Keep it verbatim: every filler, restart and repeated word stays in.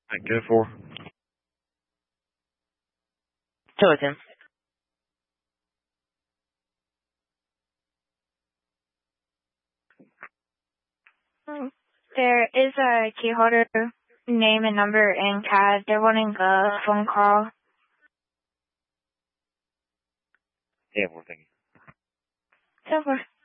Alright, go for. Chosen. Hmm. There is a key holder name and number in C A D. They're wanting a phone call. Yeah, we're thinking. So far.